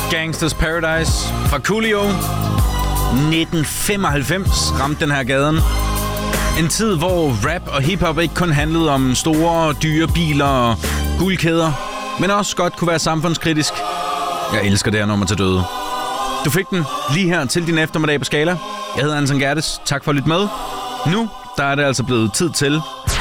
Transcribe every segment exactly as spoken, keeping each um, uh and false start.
Gangsters Paradise fra Coolio. nitten femoghalvfems ramte den her gaden. En tid, hvor rap og hiphop ikke kun handlede om store, dyre biler og guldkæder, men også godt kunne være samfundskritisk. Jeg elsker det her nummer til døde. Du fik den lige her til din eftermiddag på Skala. Jeg hedder Anton Gerdes. Tak for at lytte med. Nu der er det altså blevet tid til...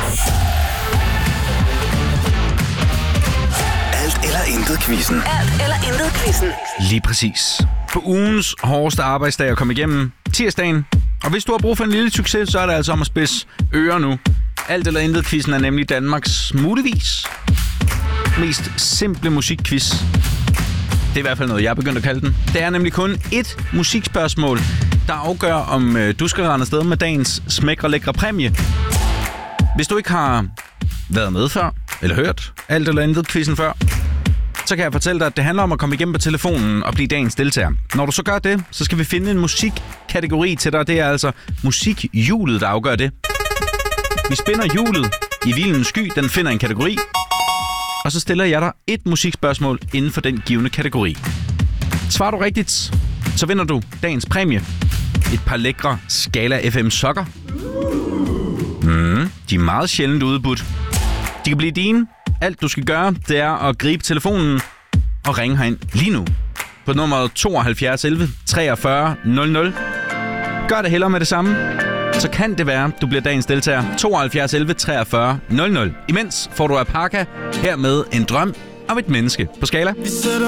Alt eller intet quizzen. Alt eller intet quizzen. Lige præcis. På ugens hårdeste arbejdsdag at komme igennem, tirsdagen. Og hvis du har brug for en lille succes, så er det altså om at spidse ører nu. Alt eller intet quizzen er nemlig Danmarks muligvis mest simple musikquiz. Det er i hvert fald noget, jeg er begyndt at kalde den. Det er nemlig kun ét musikspørgsmål, der afgør, om øh, du skal rende afsted med dagens smækre lækre præmie. Hvis du ikke har været med før, eller hørt alt eller intet quizzen før, så kan jeg fortælle dig, at det handler om at komme igennem på telefonen og blive dagens deltager. Når du så gør det, så skal vi finde en musikkategori til dig. Det er altså musikhjulet, der afgør det. Vi spænder hjulet i hvilens sky, den finder en kategori. Og så stiller jeg dig et musikspørgsmål inden for den givne kategori. Svarer du rigtigt, så vinder du dagens præmie. Et par lækre Skala F M sokker. Mm, de er meget sjældent udbudt. De kan blive dine. Alt du skal gøre, det er at gribe telefonen og ringe herind lige nu. På nummeret tooghalvfjerds elleve treogfyrre nul nul. Gør det hellere med det samme. Så kan det være, du bliver dagens deltager. tooghalvfjerds elleve treogfyrre nul nul. Imens får du af Parka her med en drøm om et menneske på Skala.